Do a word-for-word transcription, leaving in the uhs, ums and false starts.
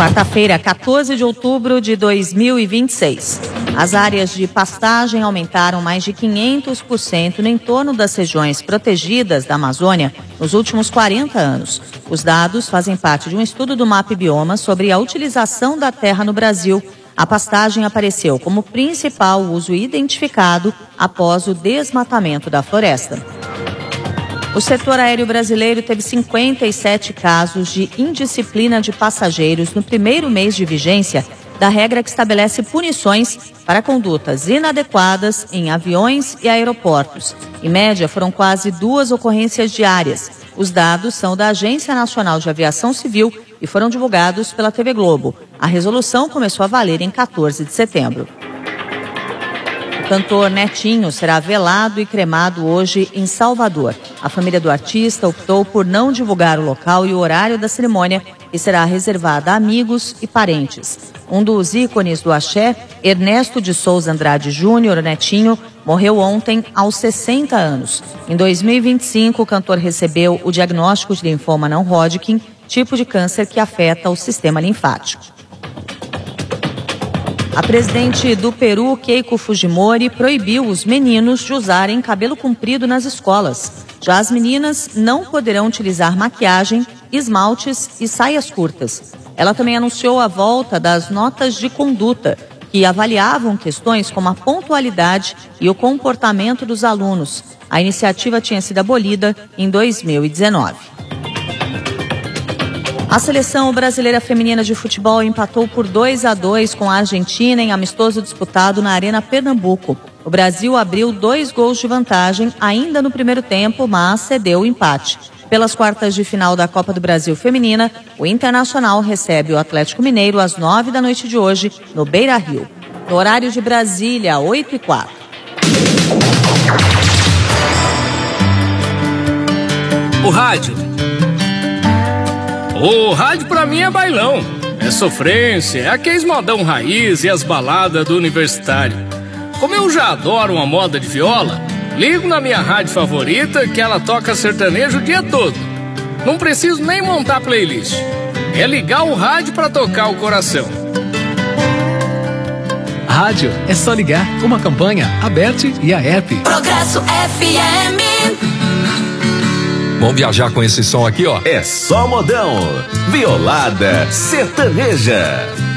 Quarta-feira, quatorze de outubro de dois mil e vinte e seis. As áreas de pastagem aumentaram mais de quinhentos por cento no entorno das regiões protegidas da Amazônia nos últimos quarenta anos. Os dados fazem parte de um estudo do MapBioma sobre a utilização da terra no Brasil. A pastagem apareceu como principal uso identificado após o desmatamento da floresta. O setor aéreo brasileiro teve cinquenta e sete casos de indisciplina de passageiros no primeiro mês de vigência da regra que estabelece punições para condutas inadequadas em aviões e aeroportos. Em média, foram quase duas ocorrências diárias. Os dados são da Agência Nacional de Aviação Civil e foram divulgados pela T V Globo. A resolução começou a valer em quatorze de setembro. O cantor Netinho será velado e cremado hoje em Salvador. A família do artista optou por não divulgar o local e o horário da cerimônia, que será reservada a amigos e parentes. Um dos ícones do axé, Ernesto de Souza Andrade Júnior, Netinho, morreu ontem aos sessenta anos. Em dois mil e vinte e cinco, o cantor recebeu o diagnóstico de linfoma não Hodgkin, tipo de câncer que afeta o sistema linfático. A presidente do Peru, Keiko Fujimori, proibiu os meninos de usarem cabelo comprido nas escolas. Já as meninas não poderão utilizar maquiagem, esmaltes e saias curtas. Ela também anunciou a volta das notas de conduta, que avaliavam questões como a pontualidade e o comportamento dos alunos. A iniciativa tinha sido abolida em dois mil e dezenove. A seleção brasileira feminina de futebol empatou por dois a dois com a Argentina em amistoso disputado na Arena Pernambuco. O Brasil abriu dois gols de vantagem ainda no primeiro tempo, mas cedeu o empate. Pelas quartas de final da Copa do Brasil Feminina, o Internacional recebe o Atlético Mineiro às nove da noite de hoje, no Beira-Rio. No horário de Brasília, oito e quatro. O rádio. O rádio pra mim é bailão, é sofrência, é aqueles modão raiz e as baladas do universitário. Como eu já adoro uma moda de viola, ligo na minha rádio favorita que ela toca sertanejo o dia todo. Não preciso nem montar playlist, é ligar o rádio pra tocar o coração. Rádio, é só ligar. Uma campanha, a Bet e a App. Progresso F M. Vamos viajar com esse som aqui, ó. É só modão, violada sertaneja.